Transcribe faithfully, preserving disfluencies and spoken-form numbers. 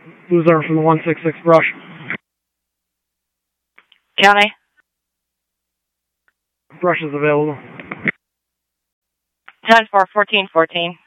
Loser from the one six six brush. County. Brush is available. ten four, fourteen fourteen.